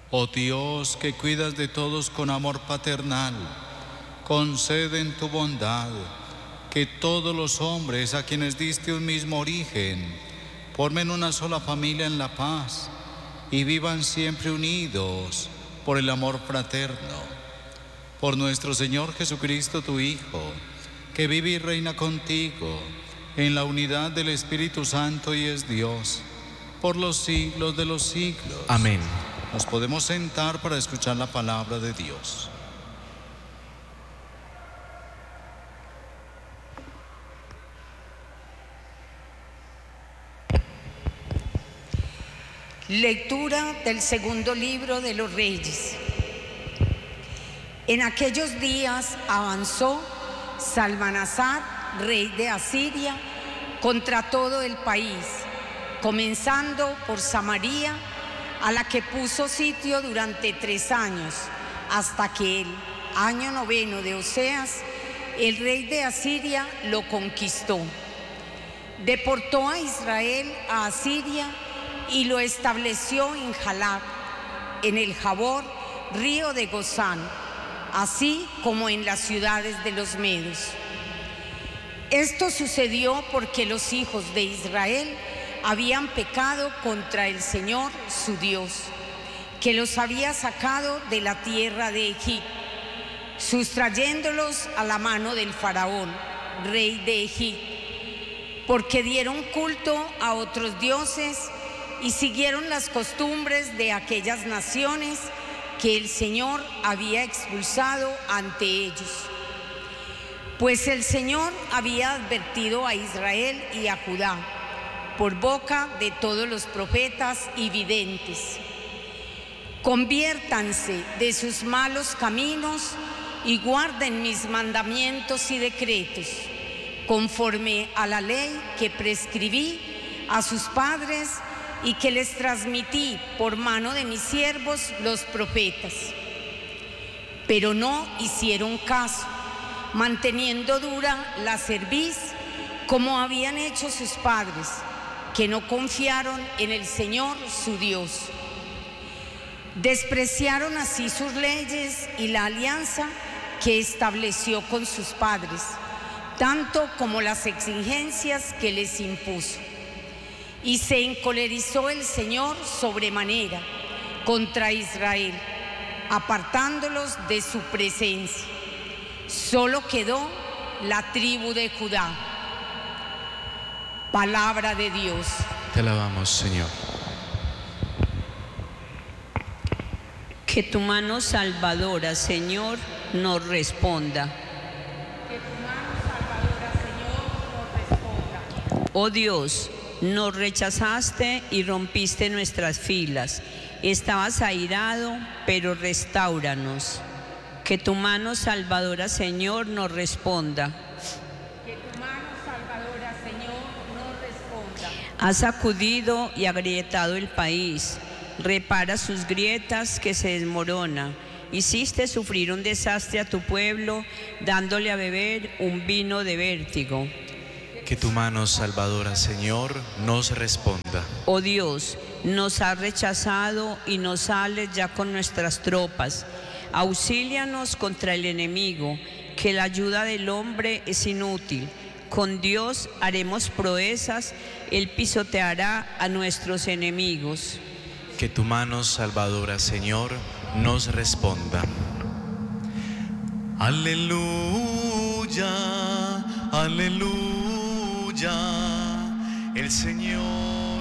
Oh Dios, que cuidas de todos con amor paternal, concede en tu bondad que todos los hombres a quienes diste un mismo origen formen una sola familia en la paz y vivan siempre unidos por el amor fraterno. Por nuestro Señor Jesucristo, tu Hijo, que vive y reina contigo en la unidad del Espíritu Santo y es Dios, por los siglos de los siglos. Amén. Nos podemos sentar para escuchar la palabra de Dios. Lectura del segundo libro de los Reyes. En aquellos días avanzó Salmanasar, rey de Asiria, contra todo el país, comenzando por Samaria, a la que puso sitio durante 3 años, hasta que el año 9 de Oseas, el rey de Asiria lo conquistó. Deportó a Israel a Asiria y lo estableció en Jalab, en el Jabor, río de Gozán, así como en las ciudades de los medos. Esto sucedió porque los hijos de Israel habían pecado contra el Señor su Dios, que los había sacado de la tierra de Egipto, sustrayéndolos a la mano del faraón, rey de Egipto, porque dieron culto a otros dioses y siguieron las costumbres de aquellas naciones que el Señor había expulsado ante ellos. Pues el Señor había advertido a Israel y a Judá por boca de todos los profetas y videntes: conviértanse de sus malos caminos y guarden mis mandamientos y decretos, conforme a la ley que prescribí a sus padres y que les transmití por mano de mis siervos los profetas. Pero no hicieron caso, manteniendo dura la cerviz, como habían hecho sus padres, que no confiaron en el Señor su Dios. Despreciaron así sus leyes y la alianza que estableció con sus padres, tanto como las exigencias que les impuso. Y se encolerizó el Señor sobremanera contra Israel, apartándolos de su presencia. Solo quedó la tribu de Judá. Palabra de Dios. Te alabamos, Señor. Que tu mano salvadora, Señor, nos responda. Que tu mano salvadora, Señor, nos responda. Oh Dios, nos rechazaste y rompiste nuestras filas. Estabas airado, pero restáuranos. Que tu mano salvadora, Señor, nos responda. Que tu mano salvadora, Señor, nos responda. Has sacudido y agrietado el país. Repara sus grietas que se desmorona. Hiciste sufrir un desastre a tu pueblo, dándole a beber un vino de vértigo. Que tu mano salvadora, Señor, nos responda. Oh Dios, nos has rechazado y nos sales ya con nuestras tropas. Auxílianos contra el enemigo, que la ayuda del hombre es inútil. Con Dios haremos proezas, Él pisoteará a nuestros enemigos. Que tu mano salvadora, Señor, nos responda. Aleluya, aleluya, el Señor